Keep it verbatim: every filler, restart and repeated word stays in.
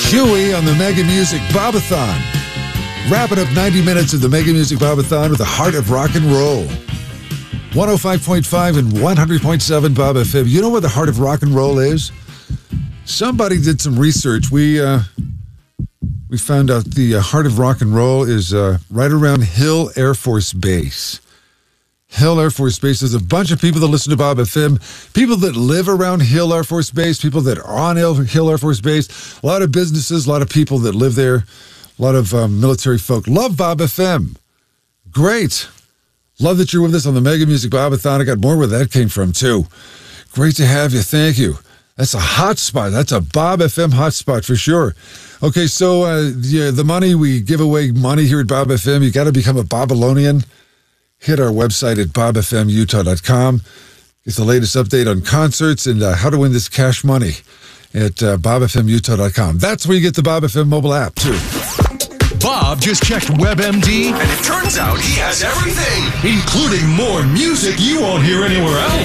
Huey on the Mega Music Bobathon. Wrapping up ninety minutes of the Mega Music Bobathon with the heart of rock and roll. one oh five point five and one hundred point seven Bob F M. You know where the heart of rock and roll is? Somebody did some research. We uh, we found out the uh, heart of rock and roll is uh, right around Hill Air Force Base. Hill Air Force Base. There's a bunch of people that listen to Bob F M, people that live around Hill Air Force Base, people that are on Hill, Hill Air Force Base, a lot of businesses, a lot of people that live there, a lot of um, military folk. Love Bob F M. Great. Love that you're with us on the Mega Music Bobathon. I got more where that came from, too. Great to have you. Thank you. That's a hot spot. That's a Bob F M hot spot for sure. Okay, so uh, yeah, the money, we give away money here at Bob F M. You got to become a Babylonian. Hit our website at bob f m utah dot com. Get the latest update on concerts and uh, how to win this cash money at uh, bob f m utah dot com. That's where you get the Bob F M mobile app, too. Bob just checked WebMD, and it turns out he has everything, including more music you won't hear anywhere else.